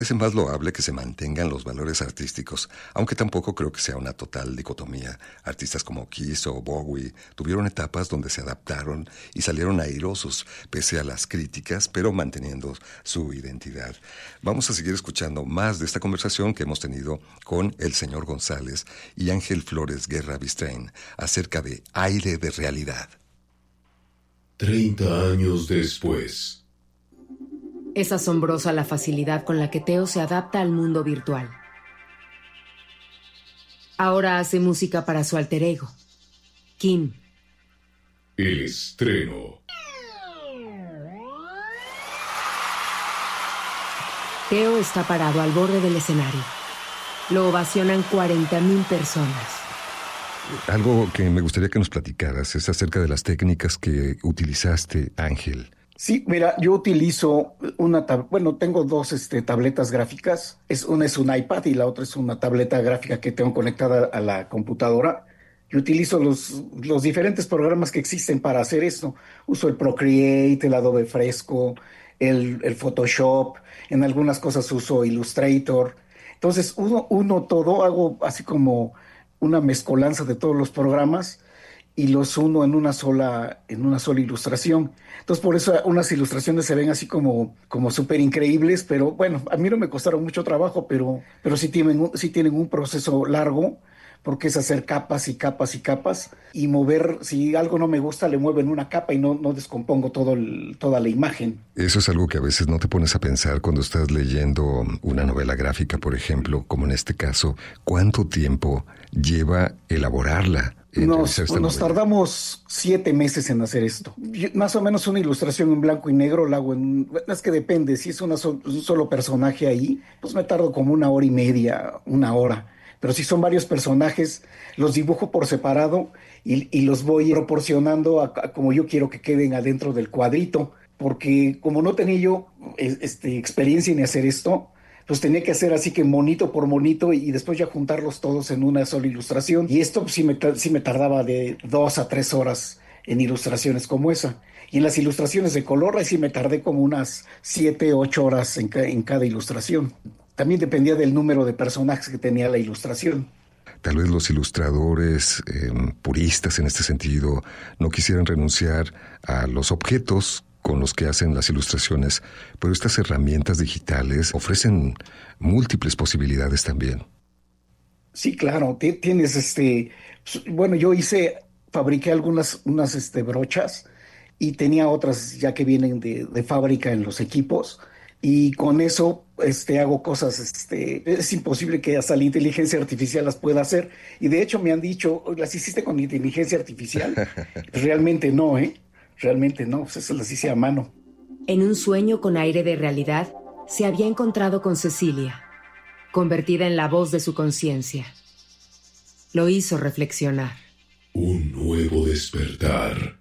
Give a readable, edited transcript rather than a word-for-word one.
Es más loable que se mantengan los valores artísticos, aunque tampoco creo que sea una total dicotomía. Artistas como Kiss o Bowie tuvieron etapas donde se adaptaron y salieron airosos, pese a las críticas, pero manteniendo su identidad. Vamos a seguir escuchando más de esta conversación que hemos tenido con el señor González y Ángel Flores Guerra Bistrain acerca de Aire de Realidad. 30 años después. Es asombrosa la facilidad con la que Teo se adapta al mundo virtual. Ahora hace música para su alter ego, Kim. El estreno. Teo está parado al borde del escenario. Lo ovacionan 40,000 personas. Algo que me gustaría que nos platicaras es acerca de las técnicas que utilizaste, Ángel. Sí, mira, yo utilizo tengo dos tabletas gráficas. Una es un iPad y la otra es una tableta gráfica que tengo conectada a la computadora. Yo utilizo los diferentes programas que existen para hacer esto. Uso el Procreate, el Adobe Fresco, el Photoshop. En algunas cosas uso Illustrator. Entonces, uno todo, hago así como una mezcolanza de todos los programas y los uno en una sola ilustración. Entonces, por eso unas ilustraciones se ven así como súper increíbles, pero bueno, a mí no me costaron mucho trabajo, pero sí tienen un proceso largo, porque es hacer capas y capas y capas, y mover, si algo no me gusta, le muevo en una capa y no descompongo toda la imagen. Eso es algo que a veces no te pones a pensar cuando estás leyendo una novela gráfica, por ejemplo, como en este caso. ¿Cuánto tiempo lleva elaborarla? Nos tardamos 7 meses en hacer esto. Más o menos una ilustración en blanco y negro la hago es que depende, si es un solo personaje ahí, pues me tardo como 1 hora y media, 1 hora. Pero si son varios personajes, los dibujo por separado y los voy proporcionando a como yo quiero que queden adentro del cuadrito. Porque como no tenía yo experiencia en hacer esto, pues tenía que hacer así que monito por monito y después ya juntarlos todos en una sola ilustración. Y esto pues, sí me tardaba de 2 a 3 horas en ilustraciones como esa. Y en las ilustraciones de color, ahí sí me tardé como unas 7, 8 horas en cada ilustración. También dependía del número de personajes que tenía la ilustración. Tal vez los ilustradores puristas en este sentido no quisieran renunciar a los objetos con los que hacen las ilustraciones, pero estas herramientas digitales ofrecen múltiples posibilidades también. Sí, claro, tienes bueno, fabriqué unas brochas y tenía otras ya que vienen de fábrica en los equipos y con eso hago cosas, es imposible que hasta la inteligencia artificial las pueda hacer y de hecho me han dicho, ¿las hiciste con inteligencia artificial? Pues realmente no, realmente no, pues eso las hice a mano. En un sueño con aire de realidad, se había encontrado con Cecilia, convertida en la voz de su conciencia. Lo hizo reflexionar. Un nuevo despertar.